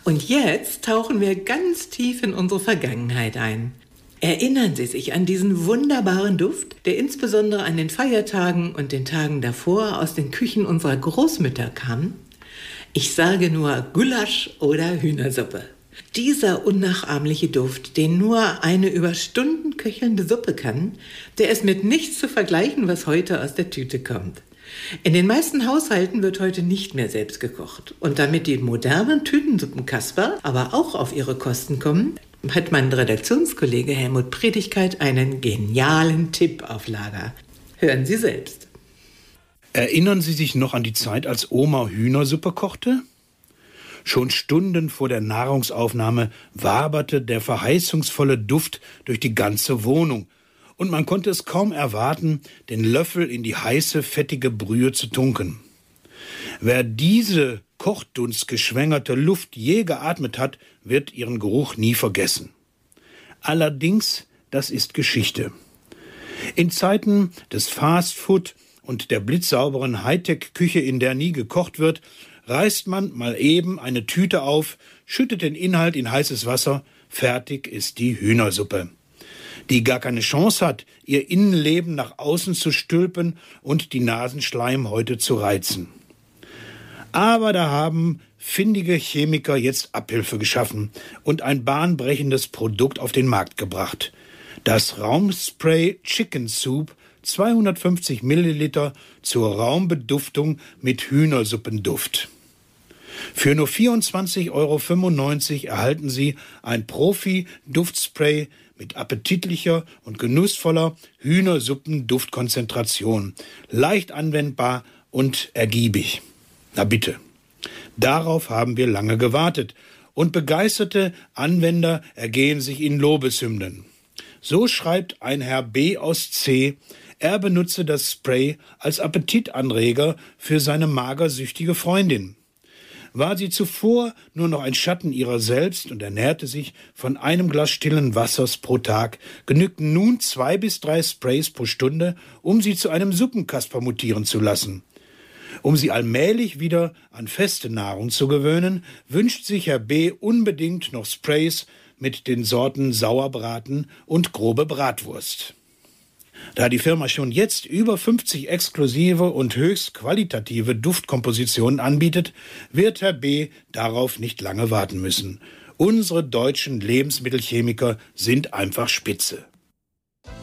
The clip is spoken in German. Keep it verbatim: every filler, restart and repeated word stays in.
Und jetzt tauchen wir ganz tief in unsere Vergangenheit ein. Erinnern Sie sich an diesen wunderbaren Duft, der insbesondere an den Feiertagen und den Tagen davor aus den Küchen unserer Großmütter kam? Ich sage nur Gulasch oder Hühnersuppe. Dieser unnachahmliche Duft, den nur eine über Stunden köchelnde Suppe kann, der ist mit nichts zu vergleichen, was heute aus der Tüte kommt. In den meisten Haushalten wird heute nicht mehr selbst gekocht. Und damit die modernen Tütensuppenkasper aber auch auf ihre Kosten kommen, hat mein Redaktionskollege Helmut Predigkeit einen genialen Tipp auf Lager. Hören Sie selbst. Erinnern Sie sich noch an die Zeit, als Oma Hühnersuppe kochte? Schon Stunden vor der Nahrungsaufnahme waberte der verheißungsvolle Duft durch die ganze Wohnung. Und man konnte es kaum erwarten, den Löffel in die heiße, fettige Brühe zu tunken. Wer diese kochdunstgeschwängerte Luft je geatmet hat, wird ihren Geruch nie vergessen. Allerdings, das ist Geschichte. In Zeiten des Fastfood und der blitzsauberen Hightech-Küche, in der nie gekocht wird, reißt man mal eben eine Tüte auf, schüttet den Inhalt in heißes Wasser, fertig ist die Hühnersuppe, die gar keine Chance hat, ihr Innenleben nach außen zu stülpen und die Nasenschleimhäute zu reizen. Aber da haben findige Chemiker jetzt Abhilfe geschaffen und ein bahnbrechendes Produkt auf den Markt gebracht. Das Raumspray Chicken Soup, zweihundertfünfzig Milliliter zur Raumbeduftung mit Hühnersuppenduft. Für nur vierundzwanzig Euro fünfundneunzig erhalten Sie ein Profi-Duftspray mit appetitlicher und genussvoller Hühnersuppenduftkonzentration. Leicht anwendbar und ergiebig. Na bitte. Darauf haben wir lange gewartet und begeisterte Anwender ergehen sich in Lobeshymnen. So schreibt ein Herr B. aus C., er benutze das Spray als Appetitanreger für seine magersüchtige Freundin. War sie zuvor nur noch ein Schatten ihrer selbst und ernährte sich von einem Glas stillen Wassers pro Tag, genügten nun zwei bis drei Sprays pro Stunde, um sie zu einem Suppenkasper mutieren zu lassen. Um sie allmählich wieder an feste Nahrung zu gewöhnen, wünscht sich Herr B. unbedingt noch Sprays mit den Sorten Sauerbraten und grobe Bratwurst. Da die Firma schon jetzt über fünfzig exklusive und höchst qualitative Duftkompositionen anbietet, wird Herr B. darauf nicht lange warten müssen. Unsere deutschen Lebensmittelchemiker sind einfach spitze.